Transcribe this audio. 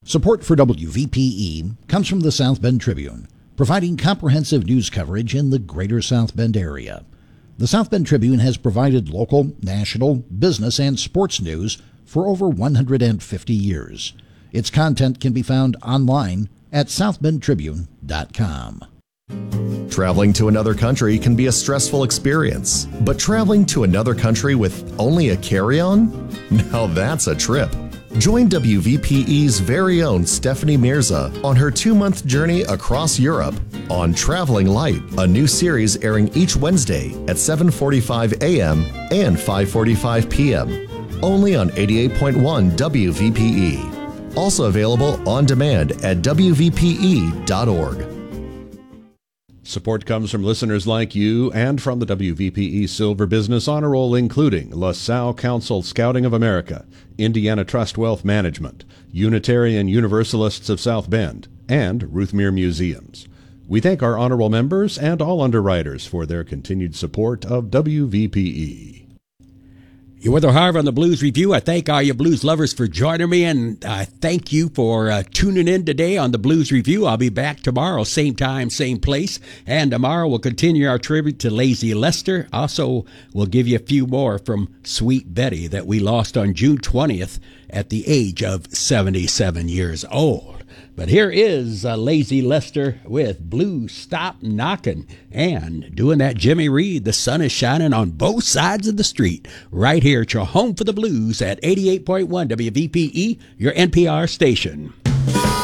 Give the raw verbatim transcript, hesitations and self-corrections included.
Support for W V P E comes from the South Bend Tribune, providing comprehensive news coverage in the greater South Bend area. The South Bend Tribune has provided local, national, business, and sports news for over one hundred fifty years. Its content can be found online at south bend tribune dot com. Traveling to another country can be a stressful experience, but traveling to another country with only a carry-on? Now that's a trip. Join W V P E's very own Stephanie Mirza on her two-month journey across Europe on Traveling Light, a new series airing each Wednesday at seven forty-five a.m. and five forty-five p.m. only on eighty-eight point one W V P E. Also available on demand at w v p e dot org. Support comes from listeners like you and from the W V P E Silver Business Honor Roll, including LaSalle Council Scouting of America, Indiana Trust Wealth Management, Unitarian Universalists of South Bend, and Ruthmere Museums. We thank our honor roll members and all underwriters for their continued support of W V P E. You're with Harv on the Blues Review. I thank all you blues lovers for joining me, and I thank you for uh, tuning in today on the Blues Review. I'll be back tomorrow, same time, same place, and tomorrow we'll continue our tribute to Lazy Lester. Also, we'll give you a few more from Sweet Betty that we lost on June twentieth at the age of seventy-seven years old. But here is uh, Lazy Lester with Blues Stop Knockin', and doing that Jimmy Reed, The Sun is Shining on Both Sides of the Street, right here at your home for the blues at eighty-eight point one W V P E, your N P R station.